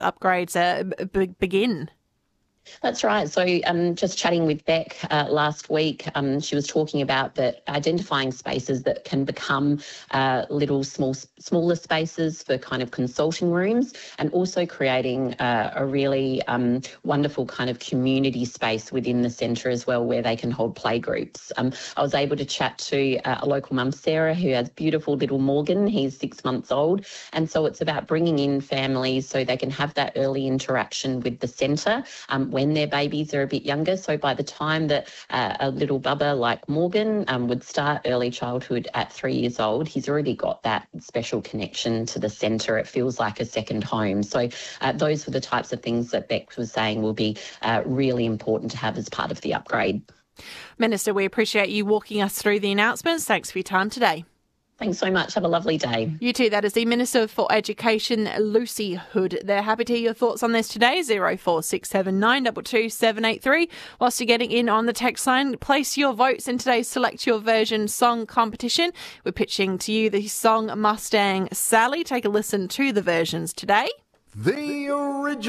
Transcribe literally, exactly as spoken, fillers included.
upgrades uh, b- begin? That's right. So um, just chatting with Beck uh, last week, um, she was talking about that identifying spaces that can become uh, little small, smaller spaces for kind of consulting rooms, and also creating uh, a really um, wonderful kind of community space within the centre as well, where they can hold play groups. Um, I was able to chat to uh, a local mum, Sarah, who has beautiful little Morgan. He's six months old. And so it's about bringing in families so they can have that early interaction with the centre um, when their babies are a bit younger. So by the time that uh, a little bubba like Morgan um, would start early childhood at three years old, he's already got that special connection to the centre. It feels like a second home. So uh, those were the types of things that Beck was saying will be uh, really important to have as part of the upgrade. Minister, we appreciate you walking us through the announcements. Thanks for your time today. Thanks so much. Have a lovely day. You too. That is the Minister for Education, Lucy Hood. They're happy to hear your thoughts on this today. zero four six seven nine two two seven eight three. Whilst you're getting in on the text line, place your votes in today's Select Your Version song competition. We're pitching to you the song Mustang Sally. Take a listen to the versions today. The original.